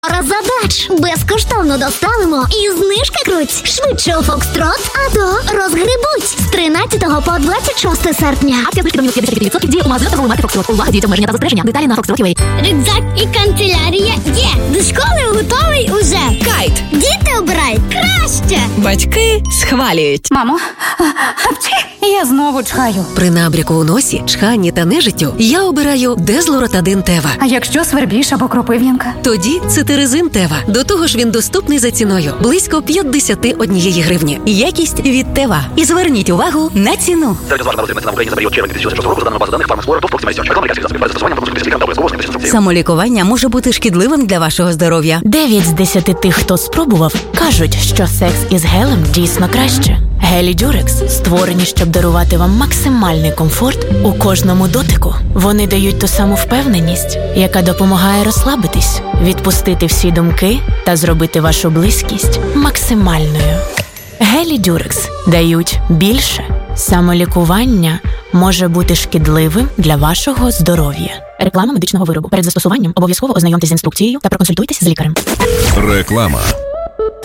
Задач безкоштовно доставимо і знижки круть. Швидше у Фокстрот, а то розгребуть з 13 по 26 серпня. Акція знижки до мінус 50% діє у магазинах торгової марки Фокстрот. Увага, діють обмеження та застереження. Деталі на Фокстрот.ua. Рюкзак і канцелярія є. До школи готовий уже. Кайт. Діти обирають краще. Батьки схвалюють. Мамо, я знову чхаю. При набряку у носі, чханні та нежиттю я обираю Дезлоротадин Тева. А якщо свербіж або кропив'янка? Тоді цитиризин Тева. До того ж він доступний за ціною. Близько 51 гривні. Якість від Тева. І зверніть увагу на ціну. Самолікування може бути шкідливим для вашого здоров'я. 9 з 10 тих, хто спробував, кажуть, що секс із гелем дійсно краще. Гелі Дюрекс створені, щоб дарувати вам максимальний комфорт у кожному дотику. Вони дають ту саму впевненість, яка допомагає розслабитись, відпустити всі думки та зробити вашу близькість максимальною. Гелі Дюрекс дають більше. Самолікування може бути шкідливим для вашого здоров'я. Реклама медичного виробу. Перед застосуванням обов'язково ознайомтесь з інструкцією та проконсультуйтесь з лікарем. Реклама.